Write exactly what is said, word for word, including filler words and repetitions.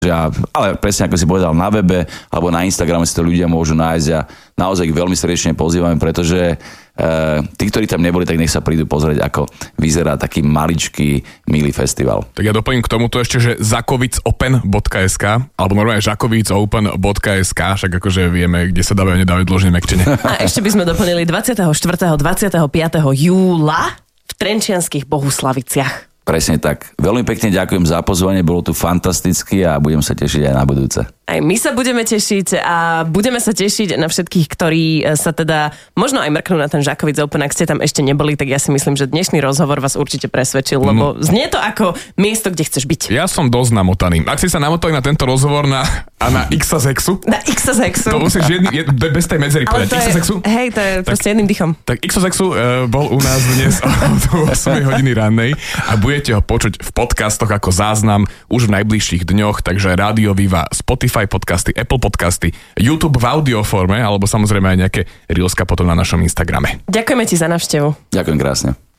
Ja, ale presne ako si povedal, na webe alebo na Instagrame si to ľudia môžu nájsť a naozaj ich veľmi srdečne pozývame, pretože e, tí, ktorí tam neboli, tak nech sa prídu pozrieť, ako vyzerá taký maličký, milý festival. Tak ja doplním k tomuto ešte, že zakovicopen bodka es ká alebo normálne žakovicopen bodka es ká, však akože vieme, kde sa dávajú a nedávajú dlžné mekčenie. A ešte by sme doplnili dvadsiateho štvrtého dvadsiateho piateho júla v Trenčianskych Bohuslaviciach. Presne tak. Veľmi pekne ďakujem za pozvanie, bolo tu fantasticky a budem sa tešiť aj na budúce. Aj my sa budeme tešiť a budeme sa tešiť na všetkých, ktorí sa teda možno aj mrknú na ten Žakovic Open. Ak ste tam ešte neboli, tak ja si myslím, že dnešný rozhovor vás určite presvedčil, lebo mm. znie to ako miesto, kde chceš byť. Ja som dosť namotaný. Ak si sa namotali na tento rozhovor na, a na Xazexu, na Xazexu. To musíš jedný, jed, bez tej medzery povedať. Xazexu. Hej, to je tak, proste jedným dýchom. Tak Xazexu uh, bol u nás dnes od ôsmej hodiny rannej a budete ho počuť v podcastoch ako záznam už v najbližších dňoch, takže Rádio Viva, Spotify podcasty, Apple podcasty, YouTube v audioforme, alebo samozrejme aj nejaké reelska potom na našom Instagrame. Ďakujeme ti za návštevu. Ďakujem krásne.